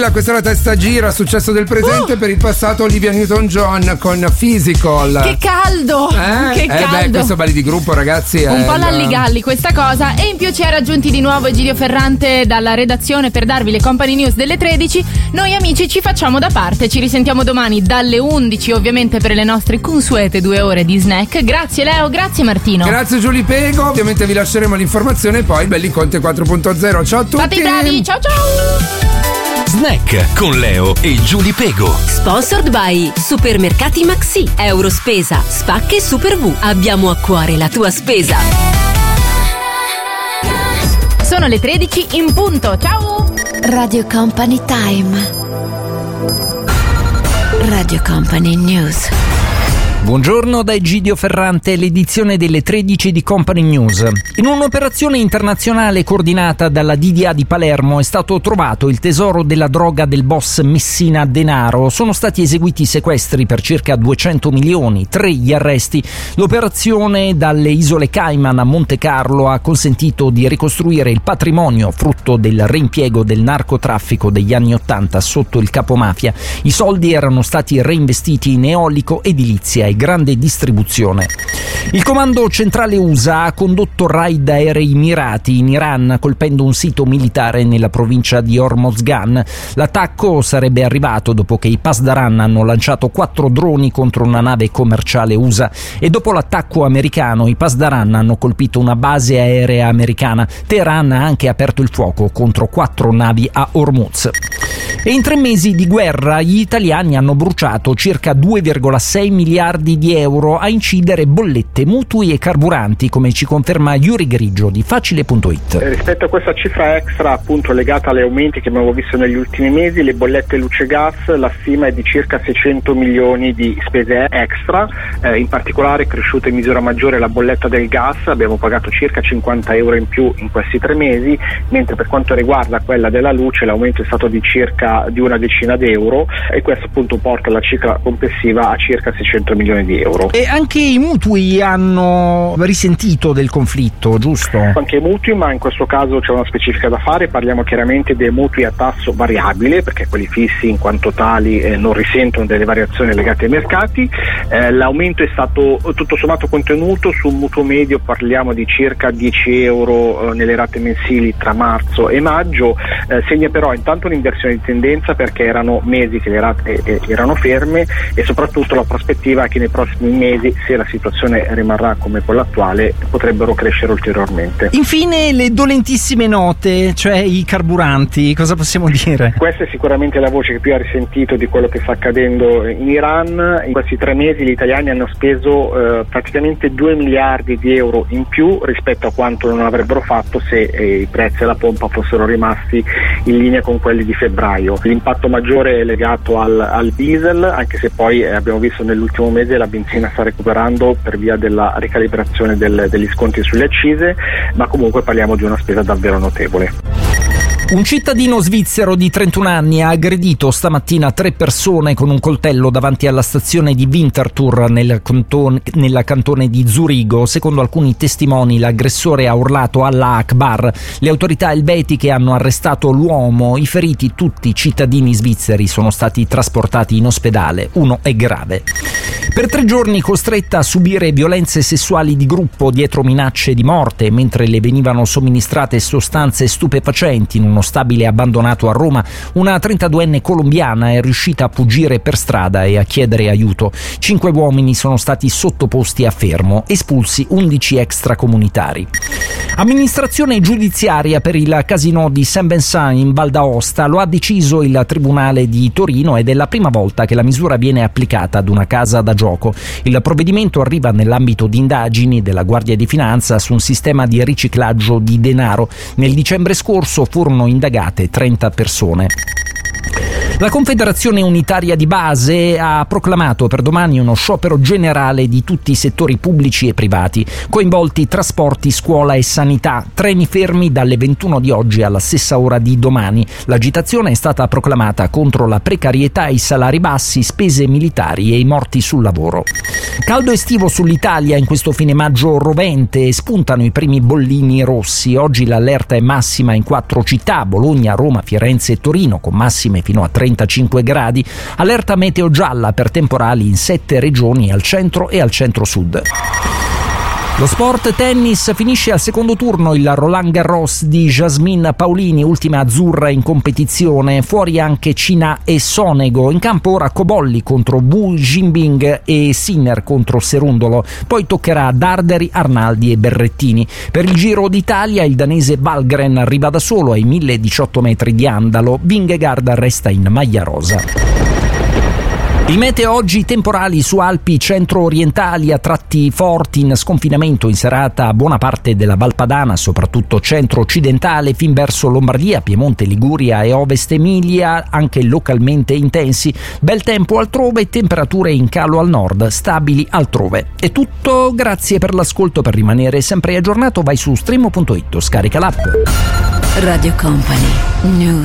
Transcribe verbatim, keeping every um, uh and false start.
Questa è la testa gira, successo del presente, uh! per il passato Olivia Newton-John con Physical. Che caldo! Eh? Che eh caldo! Beh, questo balli di gruppo, ragazzi. Un è po' la... lalligalli questa cosa. E in più ci ha raggiunti di nuovo Egidio Ferrante dalla redazione per darvi le company news delle tredici. Noi amici ci facciamo da parte, ci risentiamo domani dalle undici, ovviamente per le nostre consuete due ore di snack. Grazie Leo, grazie Martino. Grazie Giulia Pego, ovviamente vi lasceremo l'informazione e poi Belli Conte quattro punto zero. Ciao a tutti. Fate i bravi, ciao ciao. Snack con Leo e Giulia Pego. Sponsored by Supermercati Maxi, Eurospesa, Spacche e Super V. Abbiamo a cuore la tua spesa. Sono le tredici in punto. Ciao. Radio Company Time. Radio Company News. Buongiorno da Egidio Ferrante, l'edizione delle tredici di Company News. In un'operazione internazionale coordinata dalla D D A di Palermo è stato trovato il tesoro della droga del boss Messina Denaro. Sono stati eseguiti sequestri per circa duecento milioni, tre gli arresti. L'operazione dalle isole Cayman a Monte Carlo ha consentito di ricostruire il patrimonio frutto del reimpiego del narcotraffico degli anni Ottanta sotto il capomafia. I soldi erano stati reinvestiti in eolico, edilizia e grande distribuzione. Il comando centrale U S A ha condotto raid aerei mirati in Iran, colpendo un sito militare nella provincia di Hormozgan. L'attacco sarebbe arrivato dopo che i Pasdaran hanno lanciato quattro droni contro una nave commerciale U S A e dopo l'attacco americano i Pasdaran hanno colpito una base aerea americana. Teheran ha anche aperto il fuoco contro quattro navi a Hormuz. E in tre mesi di guerra gli italiani hanno bruciato circa due virgola sei miliardi di euro a incidere bollette, mutui e carburanti, come ci conferma Yuri Grigio di Facile punto it. Eh, rispetto a questa cifra extra appunto legata agli aumenti che abbiamo visto negli ultimi mesi, le bollette luce e gas, la stima è di circa seicento milioni di spese extra, eh, in particolare è cresciuta in misura maggiore la bolletta del gas, abbiamo pagato circa cinquanta euro in più in questi tre mesi, mentre per quanto riguarda quella della luce l'aumento è stato di circa di una decina d'euro e questo appunto porta la cifra complessiva a circa seicento milioni di euro. E anche i mutui hanno risentito del conflitto, giusto? Anche i mutui, ma in questo caso c'è una specifica da fare, parliamo chiaramente dei mutui a tasso variabile, perché quelli fissi in quanto tali eh, non risentono delle variazioni legate ai mercati. Eh, l'aumento è stato tutto sommato contenuto, su un mutuo medio parliamo di circa dieci euro eh, nelle rate mensili tra marzo e maggio, eh, segna però intanto un'inversione di tendenza perché erano mesi che le rate eh, erano ferme e soprattutto la prospettiva è che nei prossimi mesi, se la situazione rimarrà come quella attuale, potrebbero crescere ulteriormente. Infine le dolentissime note, cioè i carburanti, cosa possiamo dire? Questa è sicuramente la voce che più ha risentito di quello che sta accadendo in Iran. In questi tre mesi gli italiani hanno speso eh, praticamente due miliardi di euro in più rispetto a quanto non avrebbero fatto se eh, i prezzi alla pompa fossero rimasti in linea con quelli di febbraio. L'impatto maggiore è legato al, al diesel, anche se poi eh, abbiamo visto nell'ultimo mese la benzina sta recuperando per via della ricalibrazione del, degli sconti sulle accise, ma comunque parliamo di una spesa davvero notevole. Un cittadino svizzero di trentuno anni ha aggredito stamattina tre persone con un coltello davanti alla stazione di Winterthur nel cantone, nella cantone di Zurigo. Secondo alcuni testimoni l'aggressore ha urlato Allah Akbar. Le autorità elvetiche hanno arrestato l'uomo. I feriti, tutti cittadini svizzeri, sono stati trasportati in ospedale. Uno è grave. Per tre giorni costretta a subire violenze sessuali di gruppo dietro minacce di morte mentre le venivano somministrate sostanze stupefacenti in uno stabile abbandonato a Roma, una trentaduenne colombiana è riuscita a fuggire per strada e a chiedere aiuto. Cinque uomini sono stati sottoposti a fermo, espulsi undici extracomunitari. Amministrazione giudiziaria per il casino di Saint-Vincent in Val d'Aosta, lo ha deciso il Tribunale di Torino ed è la prima volta che la misura viene applicata ad una casa da gioco. Il provvedimento arriva nell'ambito di indagini della Guardia di Finanza su un sistema di riciclaggio di denaro. Nel dicembre scorso furono indagate trenta persone. La Confederazione Unitaria di Base ha proclamato per domani uno sciopero generale di tutti i settori pubblici e privati, coinvolti trasporti, scuola e sanità, treni fermi dalle ventuno di oggi alla stessa ora di domani. L'agitazione è stata proclamata contro la precarietà, i salari bassi, spese militari e i morti sul lavoro. Caldo estivo sull'Italia in questo fine maggio rovente, spuntano i primi bollini rossi. Oggi l'allerta è massima in quattro città: Bologna, Roma, Firenze e Torino, con massime fino a trentacinque gradi. Allerta meteo gialla per temporali in sette regioni al centro e al centro-sud. Lo sport tennis: finisce al secondo turno il Roland Garros di Jasmine Paolini, ultima azzurra in competizione. Fuori anche Cina e Sonego. In campo ora Cobolli contro Wu Jinbing e Sinner contro Serundolo. Poi toccherà a Darderi, Arnaldi e Berrettini. Per il Giro d'Italia il danese Valgren arriva da solo ai mille diciotto metri di andalo. Vingegaard resta in maglia rosa. Il meteo oggi: temporali su Alpi centro-orientali a tratti forti, in sconfinamento in serata a buona parte della Valpadana, soprattutto centro-occidentale, fin verso Lombardia, Piemonte, Liguria e Ovest Emilia, anche localmente intensi. Bel tempo altrove, temperature in calo al nord, stabili altrove. È tutto, grazie per l'ascolto. Per rimanere sempre aggiornato vai su streamo punto it o scarica l'app. Radio Company News.